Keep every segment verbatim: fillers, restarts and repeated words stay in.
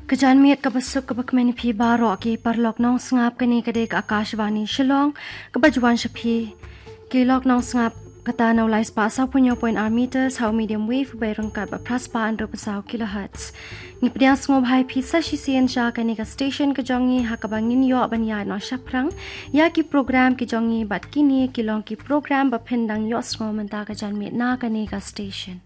Kajan miat kabasuk kabak mani phi baro ki parlok nong sngap kani kadek Akashvani Shillong kabajuan shaphi ki lok nong sngap kata nau lais pa sa punyo point r meters how medium wave by rangkat ba praspa under pasaw kilohertz ni pdiang sngob hai phi sa shi sien sha kani ka station ka jongi hakabangin yo banya no shaprang ya ki program ki jongi bat kini ki long ki program ba phendang yo sngo manta ka jan miat na kani ka station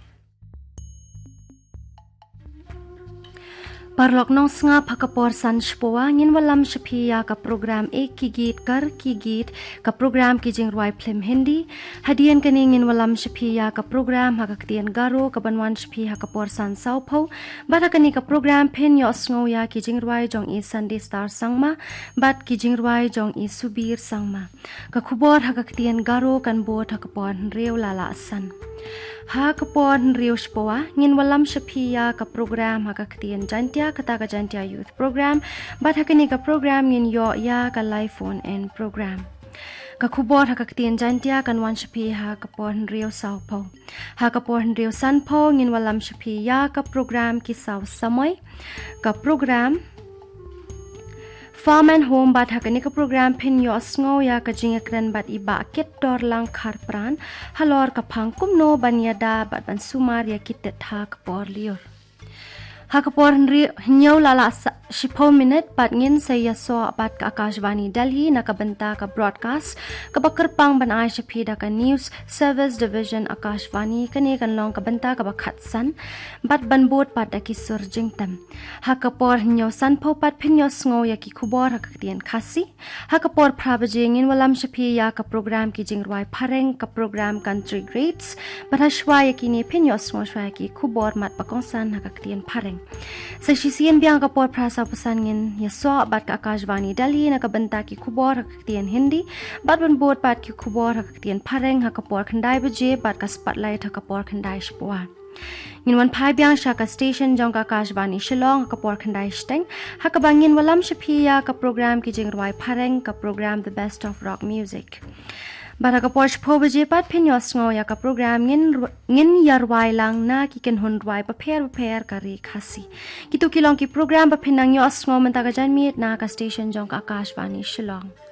Parlok nong snga pakapor san shpoa ngin walam shaphiya ka program ek ki git kar ki git ka program ki jingruai phim hindi hadian kani ngin walam shaphiya ka program hakaktian garo ka banwan shaphi hakapor san saupho bata kani ka program phen yo sngo ya ki jingruai jong i Sunday Star sangma bat ki jingruai jong i subir sangma ka khubor hakaktian garo kan bot hakapor rew lala san ha kapon riu shpoa ngin walam shaphiya ka program hakaktian jantia kata ka jantia youth program bat hakani ka program ngin yo ya ka live phone and program ka khubor hakaktian jantia kan wan shaphi ha kapon riu saupo ha kapon riu sanpho ngin walam shaphiya ka program ki saw samai ka program Farm and Home bat hakani ka program pin yo sngo ya ka jingakran bat iba kit dor lang khar pran halor ka phangkum no banyada bat ban sumar ya kitet ha ka por lior ha ka por ri nyau lala shipo minute bat ngin say ya so bat ka Akashvani Delhi na ka banta ka broadcast ka bakar pang ban ai shaphi da ka news service division Akashvani kani kan long ka banta ka bakhat san bat ban bot pat da ki sur jingtam ha ka por nyau san pho pat phin yo sngo ya ki khubor ha ka tian khasi ha ka por phrabaje ngin walam shaphi ya ka program ki jingruai phareng ka program country grades bat ha shwa ya ki ni phin yo sngo shwa ki khubor mat pakong san ha ka tian phareng sa shi sien biang ka por phra sa pasan ngin ya so bat ka Akashvani Delhi na ka banta ki khubor ha ka tian hindi bat ban bot pat ki khubor ha ka tian phareng ha ka por khandai baje bat ka spotlight ha ka por khandai shpwa ngin wan phai biang sha ka station jong ka Akashvani Shillong ka por khandai steng ha ka bangin walam shaphiya ka program ki jingruai phareng ka program the best of rock music bara ka por shpo baje pat phin yo sngo ya ka program ngin ngin yarwai lang na ki ken hundwai pa pher pa pher ka ri khasi ki tu kilong ki program pa phinang yo sngo man ta ka jan miet na ka station jong ka Akashvani Shillong